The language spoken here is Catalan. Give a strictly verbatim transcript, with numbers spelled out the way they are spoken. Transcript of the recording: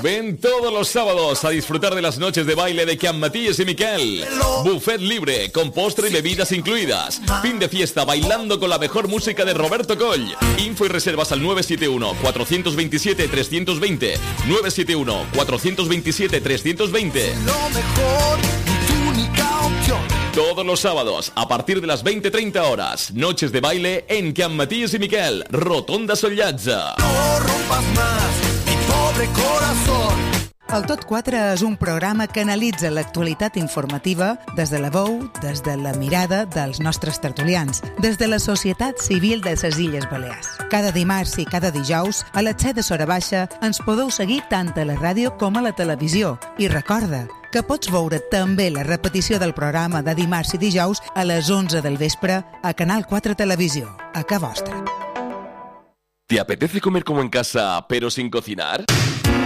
Ven todos los sábados a disfrutar de las noches de baile de Can Matías y Miquel. Buffet libre, con postre y bebidas incluidas. Fin de fiesta bailando con la mejor música de Roberto Coll. Info y reservas al nueve siete uno, cuatro dos siete, tres dos dos cero. nueve siete uno, cuatro dos siete, tres dos dos cero. Lo mejor, tu única opción. Todos los sábados, a partir de las veinte treinta horas, noches de baile en Can Matías y Miquel, Rotonda Sollatza. No rompas más mi pobre corazón. El Tot quatre és un programa que analitza l'actualitat informativa des de la veu, des de la mirada dels nostres tertulians, des de la societat civil de les Illes Balears. Cada dimarts i cada dijous, a les set de Sora Baixa, ens podeu seguir tant a la ràdio com a la televisió. I recorda que pots veure també la repetició del programa de dimarts i dijous a les onze del vespre a Canal quatre Televisió, a ca vostra. ¿Te apetece comer como en casa, pero sin cocinar?